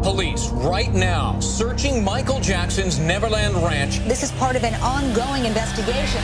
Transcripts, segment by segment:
Police right now searching Michael Jackson's Neverland Ranch. This is part of an ongoing investigation.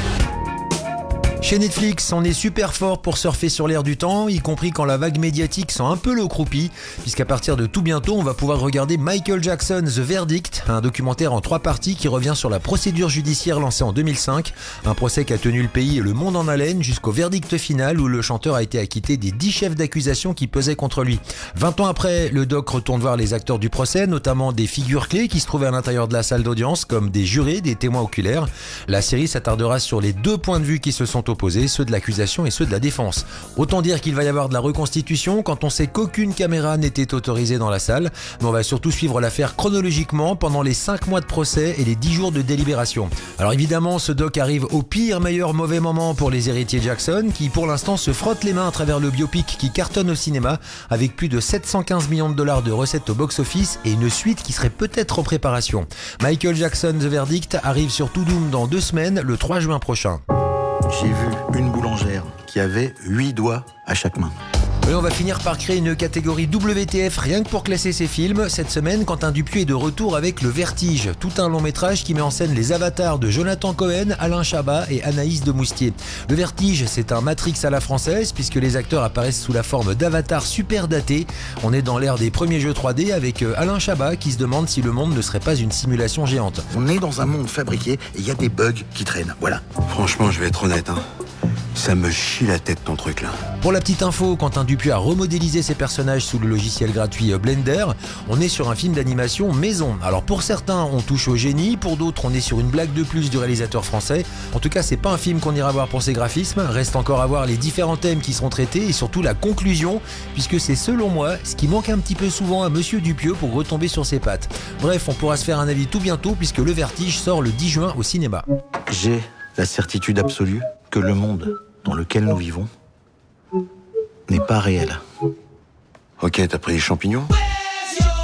Chez Netflix, on est super fort pour surfer sur l'air du temps, y compris quand la vague médiatique sent un peu le croupi, puisqu'à partir de tout bientôt, on va pouvoir regarder Michael Jackson The Verdict, un documentaire en 3 parties qui revient sur la procédure judiciaire lancée en 2005, un procès qui a tenu le pays et le monde en haleine jusqu'au verdict final où le chanteur a été acquitté des 10 chefs d'accusation qui pesaient contre lui. 20 ans après, le doc retourne voir les acteurs du procès, notamment des figures clés qui se trouvaient à l'intérieur de la salle d'audience, comme des jurés, des témoins oculaires. La série s'attardera sur les 2 points de vue qui se sont opposés, ceux de l'accusation et ceux de la défense. Autant dire qu'il va y avoir de la reconstitution quand on sait qu'aucune caméra n'était autorisée dans la salle, mais on va surtout suivre l'affaire chronologiquement pendant les 5 mois de procès et les 10 jours de délibération. Alors évidemment, ce doc arrive au pire, meilleur, mauvais moment pour les héritiers Jackson, qui pour l'instant se frottent les mains à travers le biopic qui cartonne au cinéma, avec plus de 715 millions de dollars de recettes au box-office et une suite qui serait peut-être en préparation. Michael Jackson The Verdict arrive sur Toudoum dans 2 semaines, le 3 juin prochain. J'ai vu une boulangère qui avait 8 doigts à chaque main. Et on va finir par créer une catégorie WTF rien que pour classer ces films. Cette semaine, Quentin Dupieux est de retour avec Le Vertige, tout un long métrage qui met en scène les avatars de Jonathan Cohen, Alain Chabat et Anaïs de Moustier. Le Vertige, c'est un Matrix à la française puisque les acteurs apparaissent sous la forme d'avatars super datés. On est dans l'ère des premiers jeux 3D avec Alain Chabat qui se demande si le monde ne serait pas une simulation géante. On est dans un monde fabriqué et il y a des bugs qui traînent, voilà. Franchement, je vais être honnête, ça me chie la tête ton truc là. Pour la petite info, Quentin Dupieux a remodélisé ses personnages sous le logiciel gratuit Blender. On est sur un film d'animation maison. Alors pour certains, on touche au génie, pour d'autres, on est sur une blague de plus du réalisateur français. En tout cas, c'est pas un film qu'on ira voir pour ses graphismes. Reste encore à voir les différents thèmes qui seront traités et surtout la conclusion, puisque c'est selon moi ce qui manque un petit peu souvent à Monsieur Dupieux pour retomber sur ses pattes. Bref, on pourra se faire un avis tout bientôt puisque Le Vertige sort le 10 juin au cinéma. J'ai la certitude absolue que le monde dans lequel nous vivons n'est pas réel. Ok, t'as pris les champignons ?